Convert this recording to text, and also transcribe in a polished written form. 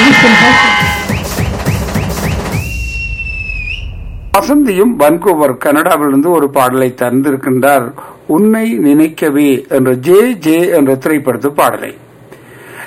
வசந்தியும் Vancouver கனடாவிலிருந்து ஒரு பாடலை தந்திருக்கின்றார். உன்னை நினைக்கவே என்ற ஜே ஜே என்ற திரைப்படத்து பாடலை